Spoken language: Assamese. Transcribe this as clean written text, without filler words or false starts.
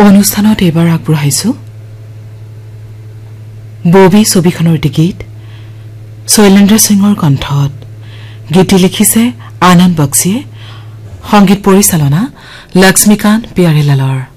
অনুষ্ঠানত এবাৰ আগবঢ়াইছো ববি ছবিখনৰ গীত শৈলেন্দ্ৰ সিঙৰ কণ্ঠত গীতটি লিখিছে আনন্দ বক্সিয়ে সংগীত পৰিচালনা লক্ষ্মীকান্ত প্যাৰেলালৰ